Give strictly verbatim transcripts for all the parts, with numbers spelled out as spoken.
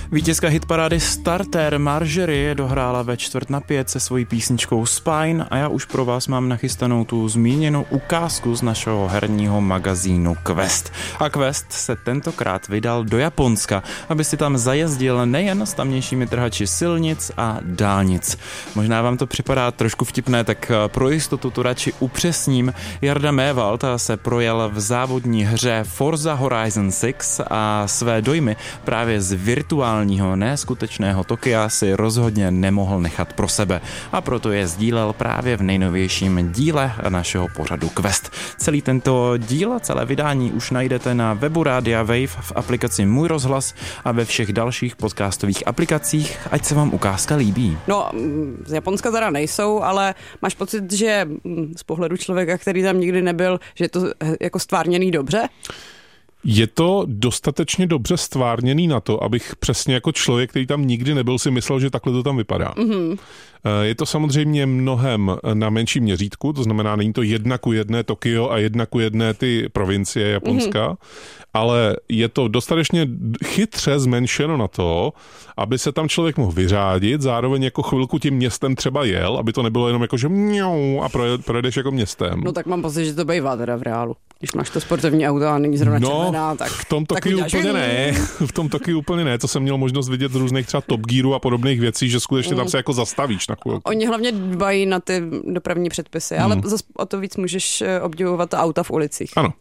Vítězka hitparády Starter Marjorie dohrála ve čtvrt na pět se svojí písničkou Spine a já už pro vás mám nachystanou tu zmíněnou ukázku z našeho herního magazínu Quest. A Quest se tentokrát vydal do Japonska, aby si tam zajezdil nejen s tamnějšími trhači silnic a dálnic. Možná vám to připadá trošku vtipné, tak pro jistotu to radši upřesním. Jarda Mévald se projel v závodní hře Forza Horizon šest a své dojmy právě z virtuálního, neskutečného Tokia si rozhodně nemohl nechat pro sebe a proto je sdílel právě v nejnovějším díle našeho pořadu Quest. Celý tento díl a celé vydání už najdete na webu Rádia Wave, v aplikaci Můj rozhlas a ve všech dalších podcastových aplikacích, ať se vám ukázka líbí. No, z Japonska teda nejsou, ale máš pocit, že z pohledu člověka, který tam nikdy nebyl, že je to jako stvárněný dobře? Je to dostatečně dobře stvárněný na to, abych přesně jako člověk, který tam nikdy nebyl, si myslel, že takhle to tam vypadá. Mm-hmm. Je to samozřejmě mnohem na menším měřítku, to znamená, není to jedna ku jedné Tokio a jedna ku jedné ty provincie Japonska, mm-hmm. ale je to dostatečně chytře zmenšeno na to, aby se tam člověk mohl vyřádit, zároveň jako chvilku tím městem třeba jel, aby to nebylo jenom jako, že mňou a projedeš jako městem. No tak mám pocit, že to bývá teda v reálu. Když máš to sportovní auto a není zrovna no, červená, tak... v tom Tokiu úplně ne. V tom Tokiu úplně ne. To jsem měl možnost vidět z různých třeba Top Gearů a podobných věcí, že skutečně tam se jako zastavíš na chvilku. Oni hlavně dbají na ty dopravní předpisy, hmm. ale zase o to víc můžeš obdivovat auta v ulicích. Ano.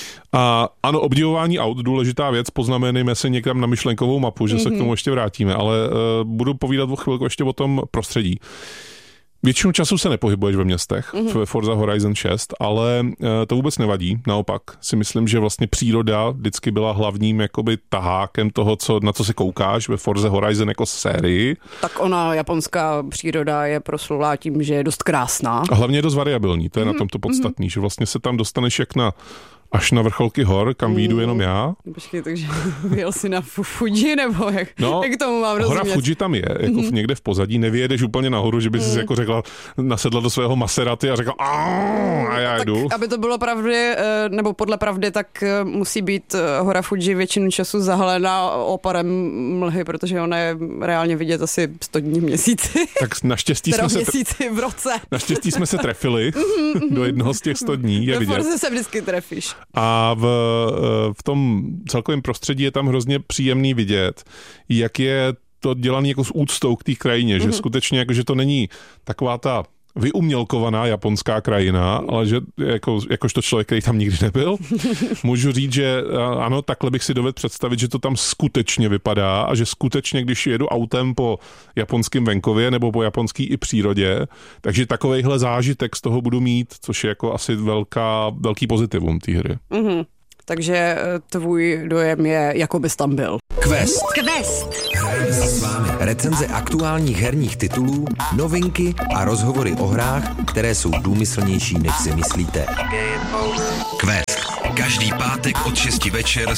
A ano, obdivování aut, důležitá věc, poznamenejme se někam na myšlenkovou mapu, že mm-hmm. se k tomu ještě vrátíme, ale uh, budu povídat o chvilku ještě o tom prostředí. Většinu času se nepohybuješ ve městech, mm-hmm. v Forza Horizon šest, ale uh, to vůbec nevadí. Naopak si myslím, že vlastně příroda vždycky byla hlavním jakoby tahákem toho, co, na co se koukáš ve Forza Horizon jako sérii. Tak ona, japonská příroda je proslulá tím, že je dost krásná. A hlavně je dost variabilní, to je mm-hmm. na tom to podstatný, mm-hmm. že vlastně se tam dostaneš jak na až na vrcholky hor, kam výjdu mm. jenom já. Počkej, takže jel jsi na Fuji, nebo jak, no, jak tomu mám rozumět? Hora Fuji tam je, jako mm. někde v pozadí, nevyjedeš úplně nahoru, že bys mm. si jako řekla, nasedla do svého Maserati a řekla a já tak, jdu. Aby to bylo pravdy, nebo podle pravdy, tak musí být hora Fuji většinu času zahalená oparem mlhy, protože ona je reálně vidět asi sto dní v měsíci. Tak naštěstí jsme se... měsíci v roce. Naštěstí jsme se trefili do jednoho z těch sto dní, je vidět. Do Forze se vždycky trefíš. A v, v tom celkovém prostředí je tam hrozně příjemný vidět, jak je to dělané jako s úctou k té krajině, mm-hmm. že skutečně jako, že to není taková ta vyumělkovaná japonská krajina, ale že jako, jakožto člověk, který tam nikdy nebyl, můžu říct, že ano, takhle bych si dovedl představit, že to tam skutečně vypadá a že skutečně, když jedu autem po japonském venkově nebo po japonský i přírodě, takže takovejhle zážitek z toho budu mít, což je jako asi velká, velký pozitivum té hry. Mm-hmm. Takže tvůj dojem je, jako bys tam byl. Quest. Quest. Hrajeme si s vámi recenze aktuálních herních titulů, novinky a rozhovory o hrách, které jsou důmyslnější, než si myslíte. Quest. Každý pátek od šesti večer